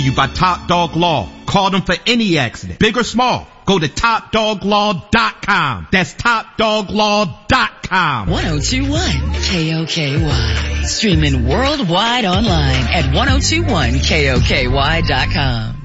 You by Top Dog Law. Call them for any accident, big or small. Go to TopDogLaw.com. That's TopDogLaw.com. 1021 KOKY. Streaming worldwide online at 1021KOKY.com.